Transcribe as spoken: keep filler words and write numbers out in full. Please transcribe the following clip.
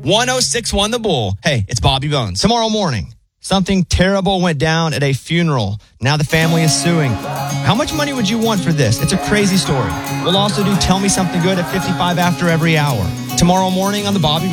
one oh six one The Bull. Hey, it's Bobby Bones. Tomorrow morning, something terrible went down at a funeral. Now the family is suing. How much money would you want for this? It's a crazy story. We'll also do Tell Me Something Good at fifty-five after every hour. Tomorrow morning on the Bobby Bones